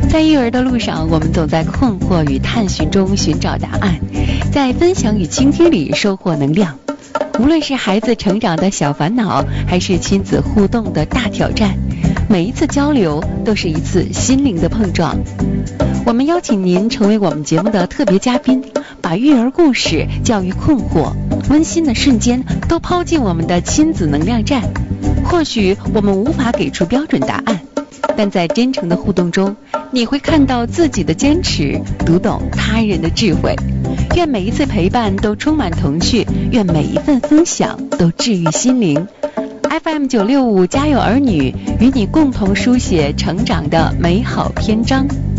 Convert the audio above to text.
在育儿的路上，我们总在困惑与探寻中寻找答案，在分享与倾听里收获能量。无论是孩子成长的小烦恼，还是亲子互动的大挑战，每一次交流都是一次心灵的碰撞。我们邀请您成为我们节目的特别嘉宾，把育儿故事、教育困惑、温馨的瞬间都抛进我们的亲子能量站。或许我们无法给出标准答案，但在真诚的互动中，你会看到自己的坚持，读懂他人的智慧。愿每一次陪伴都充满童趣，愿每一份分享都治愈心灵。FM 965家有儿女，与你共同书写成长的美好篇章。